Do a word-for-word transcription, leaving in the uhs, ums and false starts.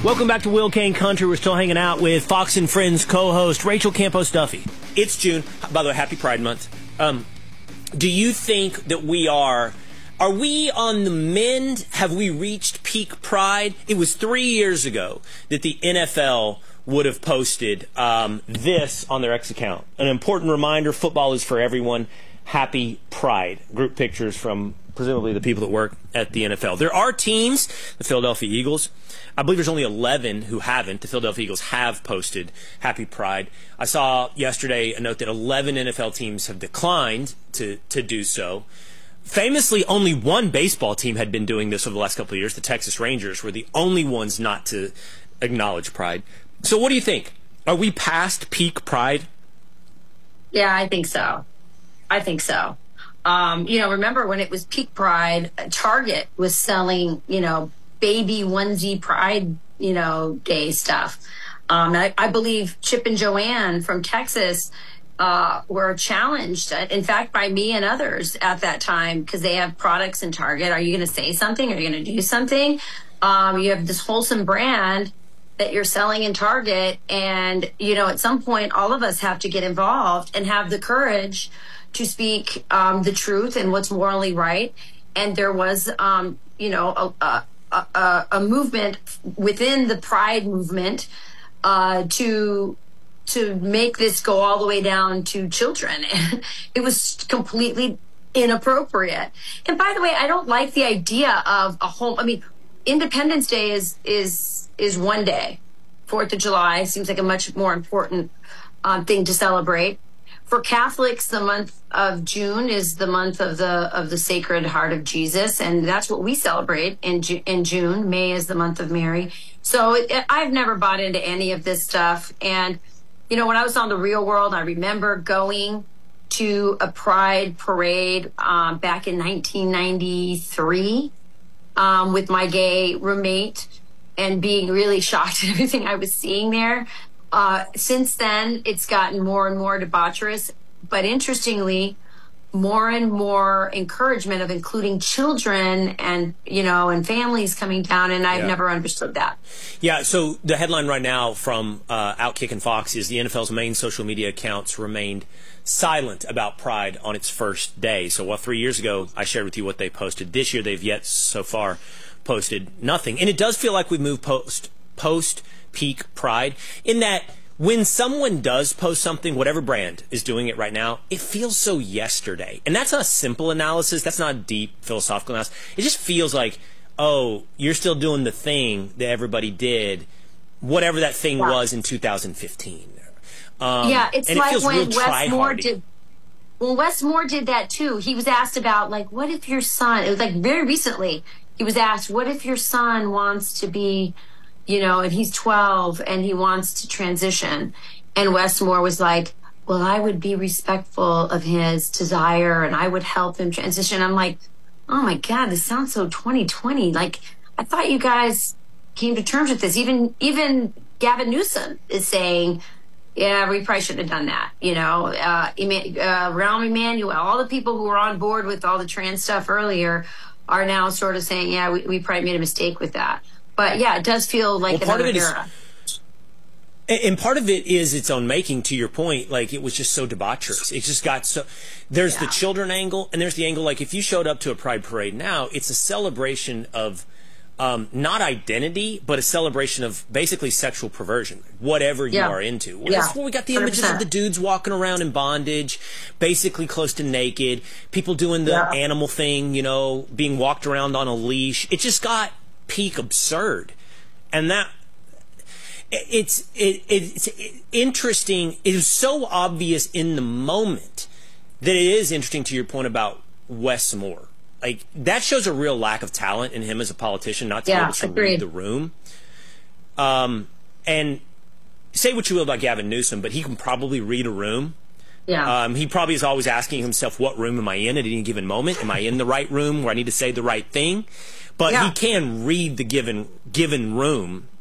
Welcome back to Will Kane Country. We're still hanging out with Fox and Friends co-host Rachel Campos Duffy. It's June. By the way, happy Pride Month. Um, do you think that we are, are we on the mend? Have we reached peak Pride? It was three years ago that the N F L would have posted um, this on their X account. An important reminder, football is for everyone. Happy Pride. Group pictures from presumably the people that work at the N F L. There are teams, the Philadelphia Eagles. I believe there's only eleven who haven't. The Philadelphia Eagles have posted Happy Pride. I saw yesterday a note that eleven N F L teams have declined to, to do so. Famously, only one baseball team had been doing this over the last couple of years. The Texas Rangers were the only ones not to acknowledge Pride. So what do you think? Are we past peak Pride? Yeah, I think so. I think so. Um, you know, remember when it was peak Pride, Target was selling, you know, baby onesie Pride, you know, day stuff. Um, I, I believe Chip and Joanne from Texas uh, were challenged, in fact, by me and others at that time, because they have products in Target. Are you going to say something? Are you going to do something? Um, you have this wholesome brand that you're selling in Target. And, you know, at some point, all of us have to get involved and have the courage to speak um, the truth and what's morally right. And there was, um, you know, a, a, a, a movement within the Pride movement uh, to to make this go all the way down to children. And it was completely inappropriate. And by the way, I don't like the idea of a whole, I mean, Independence Day is is is one day. Fourth of July seems like a much more important um, thing to celebrate. For Catholics, the month of June is the month of the of the Sacred Heart of Jesus, and that's what we celebrate in Ju- in June. May is the month of Mary. So it, it, I've never bought into any of this stuff. And you know, when I was on The Real World, I remember going to a Pride parade um, back in nineteen ninety-three um, with my gay roommate, and being really shocked at everything I was seeing there. Uh, since then, it's gotten more and more debaucherous, but interestingly, more and more encouragement of including children and, you know, and families coming down, and I've yeah. never understood that. Yeah, so the headline right now from uh, Outkick and Fox is the N F L's main social media accounts remained silent about Pride on its first day. So while three years ago I shared with you what they posted, this year they've yet so far posted nothing. And it does feel like we've moved post post peak Pride in that when someone does post something, whatever brand is doing it right now, it feels so yesterday. And that's not a simple analysis. That's not a deep philosophical analysis. It just feels like, oh, you're still doing the thing that everybody did, whatever that thing yeah. was in two thousand fifteen. Um, yeah, it's and like it when feels Wes Moore did. Well, Wes Moore did that too. He was asked about, like, what if your son, it was like very recently, he was asked, what if your son wants to be, you know, and he's twelve and he wants to transition. And Wes Moore was like, well, I would be respectful of his desire and I would help him transition. I'm like, oh my God, this sounds so twenty twenty. Like, I thought you guys came to terms with this. Even, even Gavin Newsom is saying, yeah, we probably shouldn't have done that. You know, uh, uh, Rahm Emanuel, all the people who were on board with all the trans stuff earlier are now sort of saying, yeah, we, we probably made a mistake with that. But yeah, it does feel like well, part another of it era. Is, and part of it is its own making, to your point. Like, it was just so debaucherous. It just got so... There's yeah. the children angle, and there's the angle, like, if you showed up to a Pride parade now, it's a celebration of um, not identity, but a celebration of basically sexual perversion, whatever you yeah. are into. Well, yeah. That's where we got the images one hundred percent of the dudes walking around in bondage, basically close to naked, people doing the yeah. animal thing, you know, being walked around on a leash. It just got peak absurd. And that it's it, it's interesting. It is so obvious in the moment that it is interesting, to your point about Wes Moore. Like, that shows a real lack of talent in him as a politician, not to yeah, be able to agreed. read the room. Um, and say what you will about Gavin Newsom, but he can probably read a room. Yeah. Um, he probably is always asking himself, what room am I in at any given moment? Am I in the right room where I need to say the right thing? But yeah. he can read the given given room.